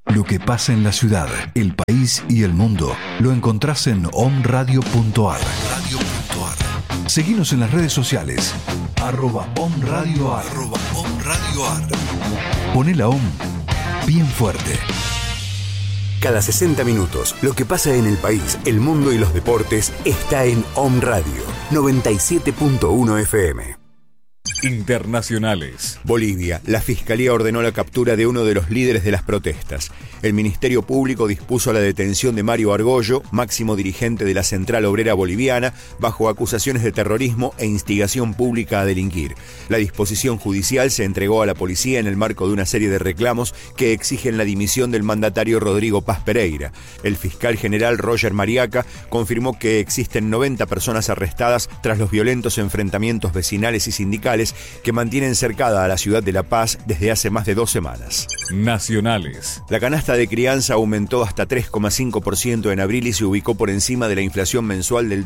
Lo que pasa en la ciudad, el país y el mundo lo encontrás en omradio.ar. Seguinos en las redes sociales @omradioar. Poné la OM bien fuerte. Cada 60 minutos, lo que pasa en el país, el mundo y los deportes está en Om Radio 97.1 FM. Internacionales. Bolivia. La Fiscalía ordenó la captura de uno de los líderes de las protestas. El Ministerio Público dispuso la detención de Mario Argollo, máximo dirigente de la Central Obrera Boliviana, bajo acusaciones de terrorismo e instigación pública a delinquir. La disposición judicial se entregó a la policía en el marco de una serie de reclamos que exigen la dimisión del mandatario Rodrigo Paz Pereira. El fiscal general Roger Mariaca confirmó que existen 90 personas arrestadas tras los violentos enfrentamientos vecinales y sindicales que mantienen cercada a la ciudad de La Paz desde hace más de 2 semanas. Nacionales. La canasta de crianza aumentó hasta 3,5% en abril y se ubicó por encima de la inflación mensual del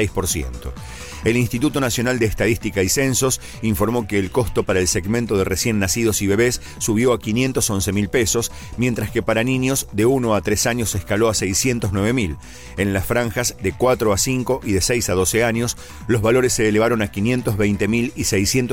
2,6%. El Instituto Nacional de Estadística y Censos informó que el costo para el segmento de recién nacidos y bebés subió a 511.000 pesos, mientras que para niños de 1 a 3 años escaló a 609.000. En las franjas de 4 a 5 y de 6 a 12 años, los valores se elevaron a 520.000 y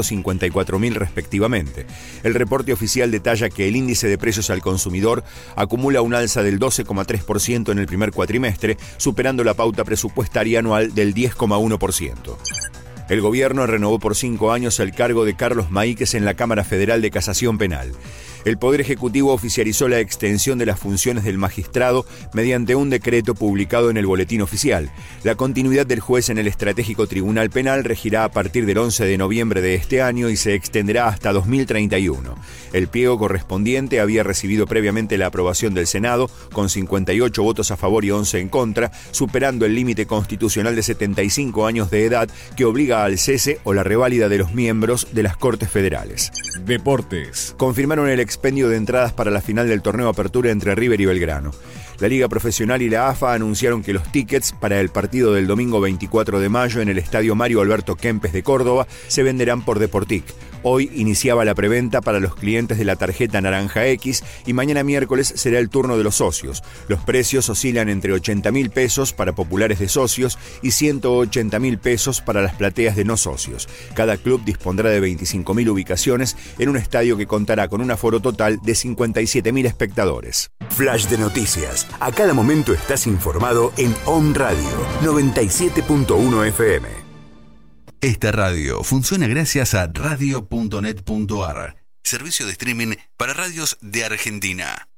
654.000 respectivamente. El reporte oficial detalla que el índice de precios al consumidor acumula un alza del 12,3% en el primer cuatrimestre, superando la pauta presupuestaria anual del 10,1%. El gobierno renovó por 5 años el cargo de Carlos Maíquez en la Cámara Federal de Casación Penal. El Poder Ejecutivo oficializó la extensión de las funciones del magistrado mediante un decreto publicado en el Boletín Oficial. La continuidad del juez en el Estratégico Tribunal Penal regirá a partir del 11 de noviembre de este año y se extenderá hasta 2031. El pliego correspondiente había recibido previamente la aprobación del Senado, con 58 votos a favor y 11 en contra, superando el límite constitucional de 75 años de edad que obliga al cese o la reválida de los miembros de las Cortes Federales. Deportes. Confirmaron el expendio de entradas para la final del torneo Apertura entre River y Belgrano. La Liga Profesional y la AFA anunciaron que los tickets para el partido del domingo 24 de mayo en el Estadio Mario Alberto Kempes de Córdoba se venderán por Deportic. Hoy iniciaba la preventa para los clientes de la tarjeta Naranja X y mañana miércoles será el turno de los socios. Los precios oscilan entre 80.000 pesos para populares de socios y 180.000 pesos para las plateas de no socios. Cada club dispondrá de 25.000 ubicaciones en un estadio que contará con un aforo total de 57.000 espectadores. Flash de noticias. A cada momento estás informado en Om Radio 97.1 FM. Esta radio funciona gracias a radio.net.ar, servicio de streaming para radios de Argentina.